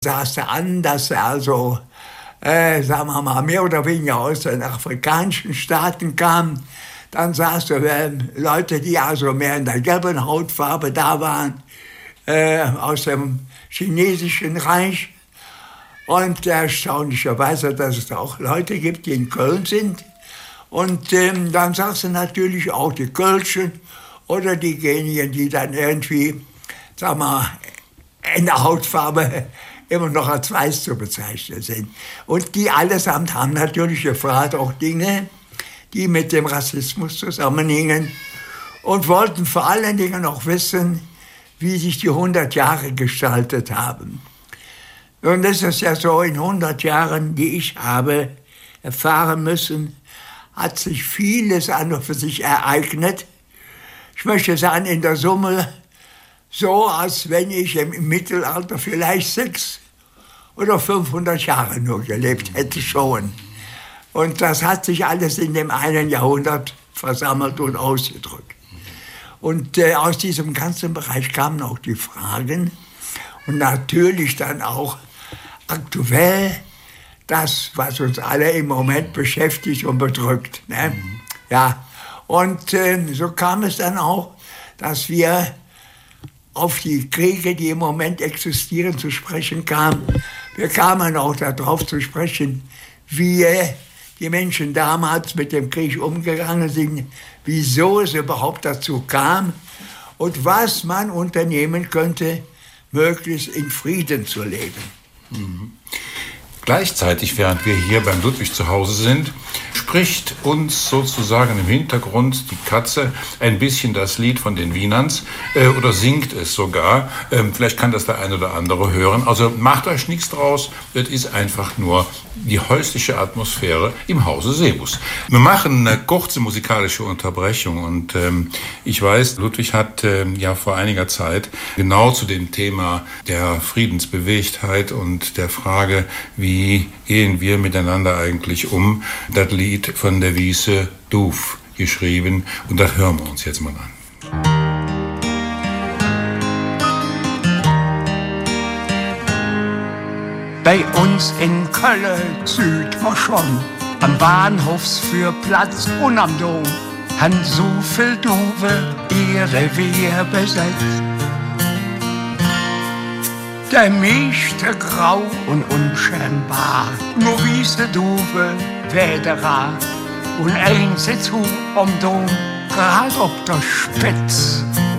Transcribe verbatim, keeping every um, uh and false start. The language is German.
Saß er an, dass er also, äh, sagen wir mal, mehr oder weniger aus den afrikanischen Staaten kam. Dann saß er äh, Leute, die also mehr in der gelben Hautfarbe da waren, äh, aus dem chinesischen Reich. Und erstaunlicherweise, dass es auch Leute gibt, die in Köln sind. Und ähm, dann saßen natürlich auch die Kölschen oder diejenigen, die dann irgendwie, sagen wir mal, in der Hautfarbe immer noch als weiß zu bezeichnen sind. Und die allesamt haben natürlich gefragt, auch Dinge, die mit dem Rassismus zusammenhingen und wollten vor allen Dingen auch wissen, wie sich die hundert Jahre gestaltet haben. Und es ist ja so, in hundert Jahren, die ich habe erfahren müssen, hat sich vieles an und für sich ereignet. Ich möchte sagen, in der Summe so, als wenn ich im Mittelalter vielleicht sechs oder fünfhundert Jahre nur gelebt hätte schon. Und das hat sich alles in dem einen Jahrhundert versammelt und ausgedrückt. Und äh, aus diesem ganzen Bereich kamen auch die Fragen und natürlich dann auch aktuell das, was uns alle im Moment beschäftigt und bedrückt. Ne? Mhm. Ja. Und äh, so kam es dann auch, dass wir auf die Kriege, die im Moment existieren, zu sprechen kamen. Wir kamen auch darauf zu sprechen, wie die Menschen damals mit dem Krieg umgegangen sind, wieso es überhaupt dazu kam und was man unternehmen könnte, möglichst in Frieden zu leben. Mhm. Gleichzeitig, während wir hier beim Ludwig zu Hause sind, spricht uns sozusagen im Hintergrund die Katze ein bisschen das Lied von den Wienerns äh, oder singt es sogar. Ähm, vielleicht kann das der eine oder andere hören. Also macht euch nichts draus, es ist einfach nur die häusliche Atmosphäre im Hause Seebus. Wir machen eine kurze musikalische Unterbrechung und ähm, ich weiß, Ludwig hat ähm, ja vor einiger Zeit genau zu dem Thema der Friedensbewegtheit und der Frage, wie gehen wir miteinander eigentlich um, das Lied von der Wiese Duf geschrieben und das hören wir uns jetzt mal an. Bei uns in Köln süd war schon am Bahnhofsführplatz und am Dom han so viel Dove ihre Wehr besetzt. Der meiste grau und unscheinbar, nur wiese Dove Wäderer und eins zu am Dom, grad ob der Spitz.